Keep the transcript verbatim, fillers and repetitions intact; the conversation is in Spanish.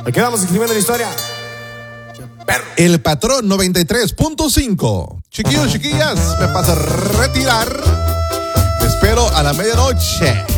Ahí quedamos escribiendo la historia. Perro. El Patrón noventa y tres punto cinco. Chiquillos, chiquillas, me paso a retirar. Te espero a la medianoche.